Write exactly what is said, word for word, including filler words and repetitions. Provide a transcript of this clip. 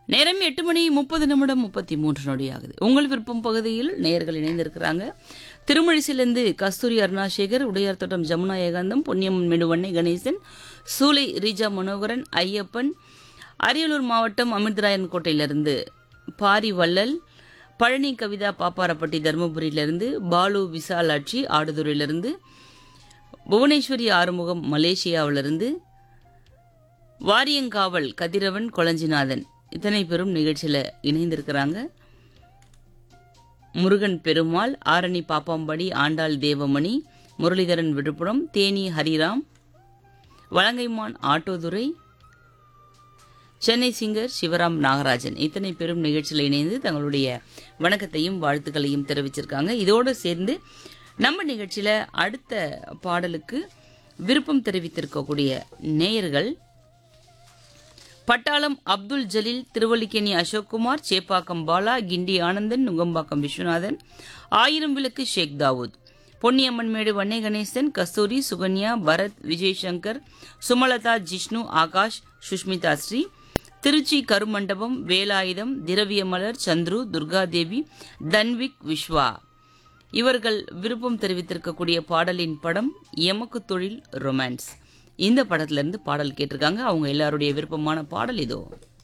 நேரம் எட்டு மணி முப்பது நிமிடம் முப்பத்தி மூன்று நொடி ஆகுது. உங்கள் விருப்பம் பகுதியில் நேயர்கள் இணைந்திருக்கிறாங்க. திருமழிசிலிருந்து கஸ்தூரி அருணாசேகர், உடையார் தோட்டம் ஜமுனா ஏகாந்தம், பொன்னியம்மன் மெடுவண்ணை கணேசன், சூலை ரீஜா மனோகரன், ஐயப்பன், அரியலூர் மாவட்டம் அமிர்தராயன் கோட்டையிலிருந்து பாரி வள்ளல், பழனி கவிதா பாப்பாரப்பட்டி தருமபுரியிலிருந்து, பாலு விசாலாட்சி ஆடுதுறையிலிருந்து, புவனேஸ்வரி ஆறுமுகம் மலேசியாவிலிருந்து, வாரியங்காவல் கதிரவன் கொளஞ்சிநாதன் இத்தனை பேரும் நிகழ்ச்சியில் இணைந்திருக்கிறாங்க. முருகன் பெருமாள், ஆரணி பாப்பாம்படி ஆண்டாள் தேவமணி, முரளிதரன் விழுப்புரம், தேனி ஹரிராம், வலங்கைமான் ஆட்டோதுரை, சென்னை சிங்கர் சிவராம் நாகராஜன் இத்தனை பேரும் நிகழ்ச்சியில் இணைந்து தங்களுடைய வணக்கத்தையும் வாழ்த்துக்களையும் தெரிவிச்சிருக்காங்க. இதோடு சேர்ந்து நம்ம நிகழ்ச்சியில் அடுத்த பாடலுக்கு விருப்பம் தெரிவித்திருக்கக்கூடிய நேயர்கள் பட்டாளம் அப்துல் ஜலீல், திருவல்லிக்கேணி அசோக்குமார், சேப்பாக்கம் பாலா, கிண்டி ஆனந்தன், நுங்கம்பாக்கம் விஸ்வநாதன், ஆயிரம் விளக்கு ஷேக் தாவூத், பொன்னியம்மன் மேடு வண்ணை கணேசன், கஸ்தூரி, சுகன்யா, பரத், விஜய் சங்கர், சுமலதா, ஜிஷ்ணு, ஆகாஷ், சுஷ்மிதா ஸ்ரீ, திருச்சி கருமண்டபம், வேலாயுதம், திரவியமலர், சந்துரு, துர்காதேவி, தன்விக், விஸ்வா இவர்கள் விருப்பம் தெரிவித்திருக்கக்கூடிய பாடலின் படம் எமக்கு தொழில் ரொமான்ஸ். இந்த படத்துல இருந்து பாடல் கேட்டிருக்காங்க. அவங்க எல்லாருடைய விருப்பமான பாடல் இதோ.